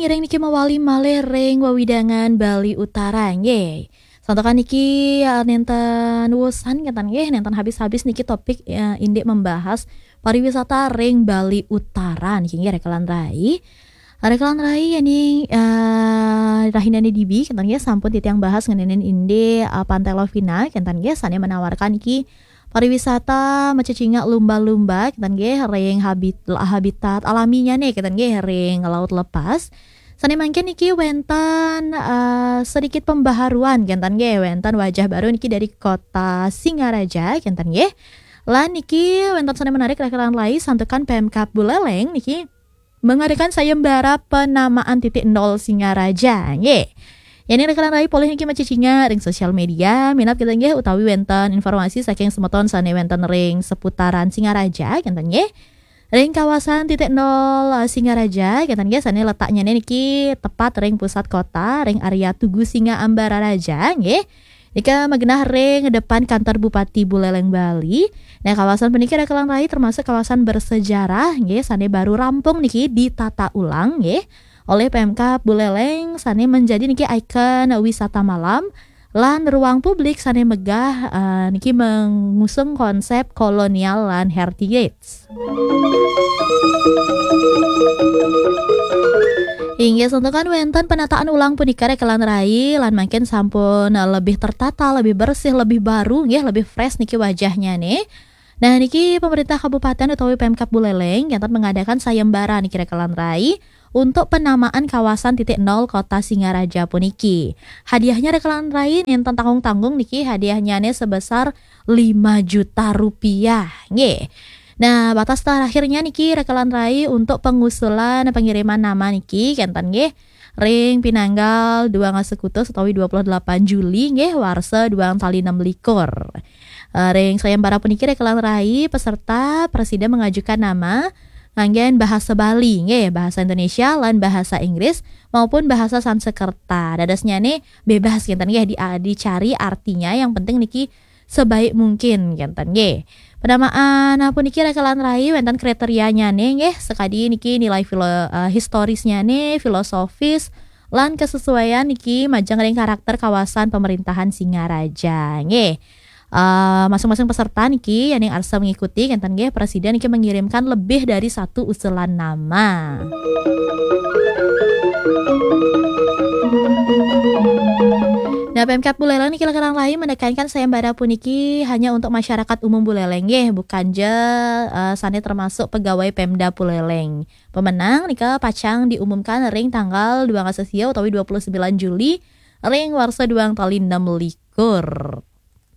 ring niki mawali malih ring wawidangan Bali Utara nggih. Sontokan niki nenten wusan kentan nggih nenten habis-habis niki topik indik membahas pariwisata ring Bali Utara niki nggih rekelan rai. Rekelan rai yani rahinane dibi kentan nggih sampun titiang bahas ngenenen inde Pantai Lovina kentan nggih sane menawarkan niki pariwisata macecinga lumba-lumba kentan nggih ring habitat alaminya nih kentan nggih ring laut lepas. Sane mangke niki wenten sedikit pembaharuan kentan nggih wenten wajah baru niki dari kota Singaraja kentan nggih. Lan niki wenten sane menarik rekelan lai santukan Pemkab Buleleng niki mengadakan sayembara penamaan titik nol Singaraja nggih. Yani rekelan rai poleh niki macicinga ring sosial media minat kita nggih utawi wenten informasi saking semeton sane wenten ring seputaran Singaraja kentan nggih. Ring kawasan titik nol Singaraja kentan nggih sane letaknya niki tepat ring pusat kota ring area Tugu Singa Ambararaja nggih. Nika magenah ring depan kantor Bupati Buleleng Bali. Nah kawasan peniki rekelan rai termasuk kawasan bersejarah nggih sane baru rampung niki ditata ulang nggih oleh Pemkab Buleleng sane menjadi niki ikon wisata malam lan ruang publik sane megah niki mengusung konsep kolonial lan heritage. Hingga sentukan wenten penataan ulang punika rekelan rai lan makin sampun lebih tertata, lebih bersih, lebih baru nggih, lebih fresh niki wajahnya nih. Nah niki pemerintah kabupaten utawi Pemkab Buleleng yang mengadakan sayembara niki rekelan rai untuk penamaan kawasan titik nol kota Singaraja puniki. Hadiahnya rekelan rai enten tanggung-tanggung niki hadiahnya nih sebesar 5 juta rupiah nggih. Nah, batas terakhirnya niki rekelan rai untuk pengusulan pengiriman nama niki kentan nggih ring pinanggal 2 ngasekutus utawi 28 Juli nggih warsa 2 tali 6 likur. Ring sayembara puniki rekelan rai peserta presiden mengajukan nama nganggen bahasa Bali nggih, bahasa Indonesia lan bahasa Inggris maupun bahasa Sanskerta. Dadasnya nih bebas kentan nggih dicari artinya yang penting niki sebaik mungkin kentan nggih. Penamaan puniki rekelan rai wenten kriterianya nih nggih sekadi niki nilai historisnya nih filosofis lan kesesuaian niki majeng ring karakter kawasan pemerintahan Singaraja nggih. Masing-masing peserta niki yang arsa mengikuti kentan nggih presiden niki mengirimkan lebih dari 1 usulan nama. Nah, Pemkab Buleleng niki rekelan rai menekankan sayembara puniki hanya untuk masyarakat umum Buleleng nggih, bukan sane termasuk pegawai Pemda Buleleng. Pemenang nika pacang diumumkan ring tanggal 2 Kasesia utawi 29 Juli ring warsa 2 tali 6 likur.